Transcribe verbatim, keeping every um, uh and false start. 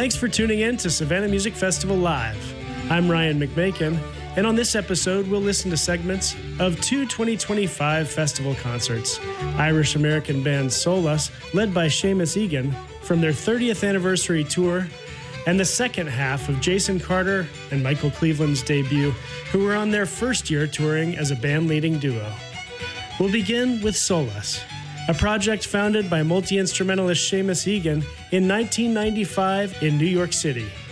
Thanks for tuning in to Savannah Music Festival Live. I'm Ryan McMakin, and on this episode, we'll listen to segments of two twenty twenty-five festival concerts. Irish-American band Solus, led by Seamus Egan, from their thirtieth anniversary tour, and the second half of Jason Carter and Michael Cleveland's debut, who were on their first year touring as a band-leading duo. We'll begin with Solus, a project founded by multi-instrumentalist Seamus Egan in nineteen ninety-five in New York City.